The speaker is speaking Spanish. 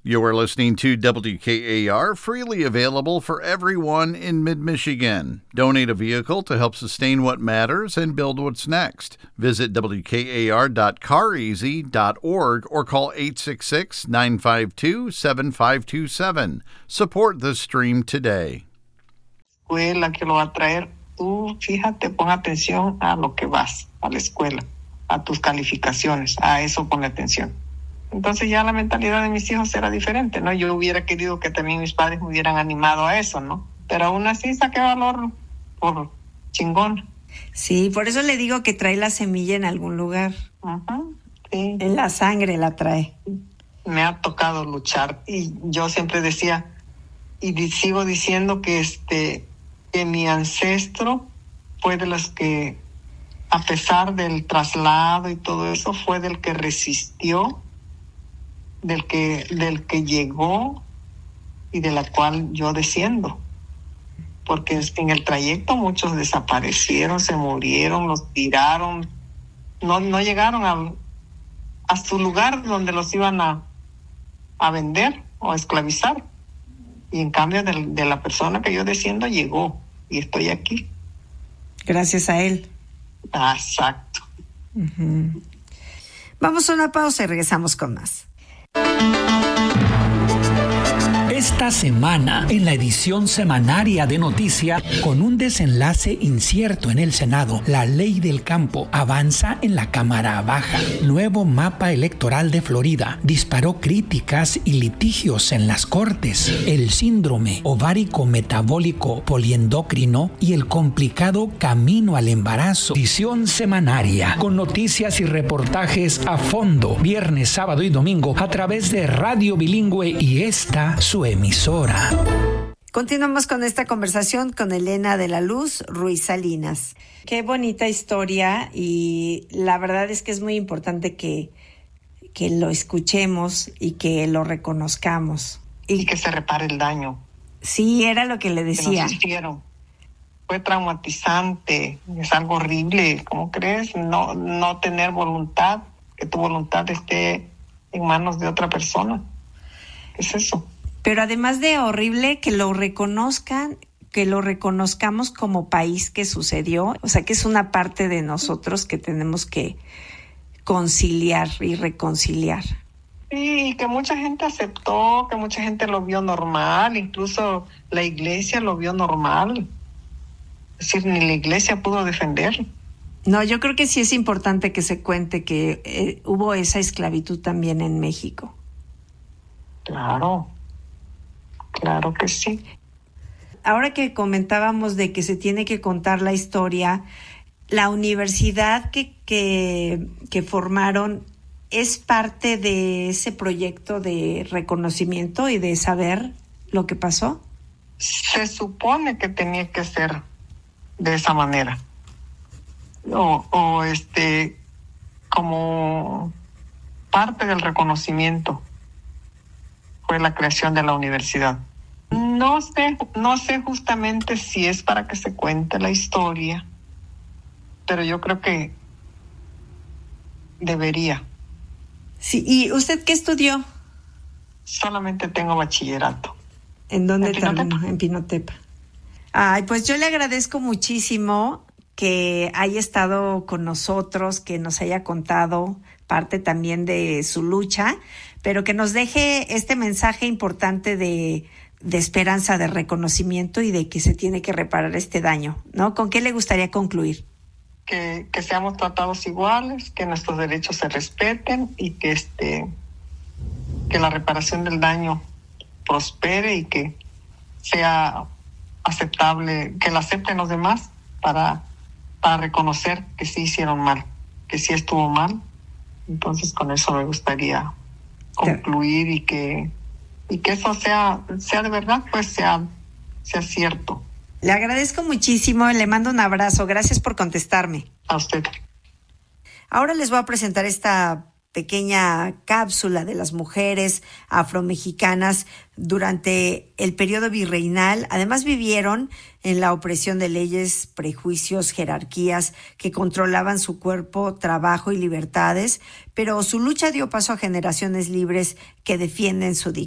You are listening to WKAR, freely available for everyone in mid-Michigan. Donate a vehicle to help sustain what matters and build what's next. Visit WKAR.careasy.org or call 866-952-7527. Support the stream today. Escuela que lo va a traer, tú fíjate, pon atención a lo que vas, a la escuela, a tus calificaciones, a eso pon atención. Entonces ya la mentalidad de mis hijos era diferente, ¿no? Yo hubiera querido que también mis padres me hubieran animado a eso, ¿no? Pero aún así saqué valor por chingón. Sí, por eso le digo que trae la semilla en algún lugar. Sí. En la sangre la trae. Me ha tocado luchar y yo siempre decía, y sigo diciendo que mi ancestro fue de los que, a pesar del traslado y todo eso, fue del que resistió, del que llegó y de la cual yo desciendo. Porque en el trayecto muchos desaparecieron, se murieron, los tiraron, no llegaron a su lugar donde los iban a vender o a esclavizar. Y en cambio de la persona que yo desciendo llegó y estoy aquí. Gracias a él. Exacto. Uh-huh. Vamos a una pausa y regresamos con más. Esta semana, en la edición semanaria de Noticia, con un desenlace incierto en el Senado, la ley del campo avanza en la Cámara Baja. Nuevo mapa electoral de Florida disparó críticas y litigios en las cortes. El síndrome ovárico metabólico poliendocrino y el complicado camino al embarazo. Edición semanaria, con noticias y reportajes a fondo, viernes, sábado y domingo, a través de Radio Bilingüe y esta su emisora. Continuamos con esta conversación con Elena de la Luz Ruiz Salinas. Qué bonita historia y la verdad es que es muy importante que lo escuchemos y que lo reconozcamos. Y que se repare el daño. Sí, era lo que le decía. Que nos hicieron. Fue traumatizante, es algo horrible. ¿Cómo crees? No tener voluntad, que tu voluntad esté en manos de otra persona. ¿Qué es eso? Pero además de horrible, que lo reconozcan, que lo reconozcamos como país que sucedió, o sea que es una parte de nosotros que tenemos que conciliar y reconciliar. Sí, que mucha gente aceptó, que mucha gente lo vio normal, incluso la iglesia lo vio normal. Es decir, ni la iglesia pudo defender. No, yo creo que sí es importante que se cuente que hubo esa esclavitud también en México. Claro que sí. Ahora que comentábamos de que se tiene que contar la historia, la universidad que formaron es parte de ese proyecto de reconocimiento y de saber lo que pasó. Se supone que tenía que ser de esa manera. O como parte del reconocimiento fue la creación de la universidad. No sé justamente si es para que se cuente la historia, pero yo creo que debería. Sí, ¿y usted qué estudió? Solamente tengo bachillerato. ¿En dónde terminó? En Pinotepa. Ay, pues yo le agradezco muchísimo que haya estado con nosotros, que nos haya contado parte también de su lucha, pero que nos deje este mensaje importante de esperanza, de reconocimiento y de que se tiene que reparar este daño, ¿no? ¿Con qué le gustaría concluir? Que seamos tratados iguales, que nuestros derechos se respeten y que la reparación del daño prospere y que sea aceptable, que la acepten los demás para reconocer que sí hicieron mal, que sí estuvo mal. Entonces con eso me gustaría concluir y que eso sea de verdad, pues sea cierto. Le agradezco muchísimo, le mando un abrazo, gracias por contestarme. A usted. Ahora les voy a presentar esta pequeña cápsula de las mujeres afromexicanas durante el periodo virreinal. Además vivieron en la opresión de leyes, prejuicios, jerarquías que controlaban su cuerpo, trabajo y libertades, pero su lucha dio paso a generaciones libres que defienden su dignidad.